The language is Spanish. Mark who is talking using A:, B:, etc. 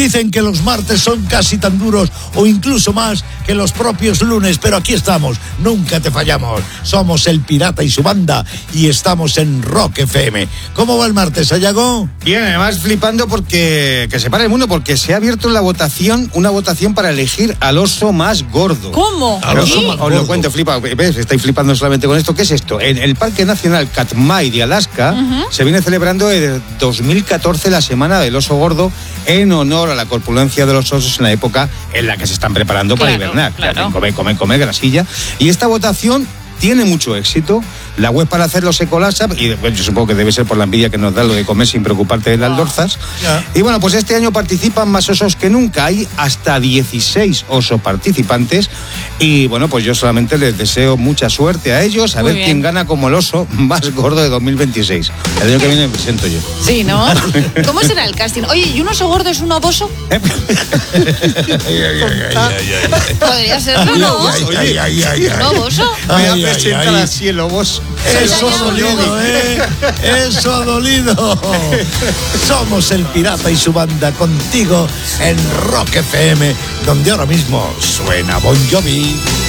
A: Dicen que los martes son casi tan duros o incluso más que los propios lunes, pero aquí estamos, nunca te fallamos. Somos El Pirata y su banda y estamos en Rock FM. ¿Cómo va el martes, Sayago?
B: Bien, además flipando porque que se para el mundo, porque se ha abierto una votación para elegir al oso más gordo.
C: ¿Cómo?
B: Os lo cuento, flipa. ¿Ves? Estáis flipando solamente con esto. ¿Qué es esto? En el Parque Nacional Katmai de Alaska se viene celebrando desde 2014 la Semana del Oso Gordo en honor a la corpulencia de los osos en la época en la que se están preparando para hibernar.
C: Claro.
B: Come grasilla. Y esta votación tiene mucho éxito. La web para hacerlo se colapsa y bueno, yo supongo que debe ser por la envidia que nos da lo de comer sin preocuparte de las lorzas. Y bueno, pues este año participan más osos que nunca. Hay hasta 16 osos participantes y bueno, pues yo solamente les deseo mucha suerte a ellos, a ver quién gana como el oso más gordo de 2026. El año que viene me presento yo.
C: Sí, ¿no? ¿Cómo será el casting? Oye, ¿y un oso gordo es un oboso? Podría serlo, ¿no? ¿Un oboso?
B: Voy a presentar así el oboso.
A: Eso ha dolido, Eso ha dolido. Somos El Pirata y su banda contigo en Rock FM, donde ahora mismo suena Bon Jovi.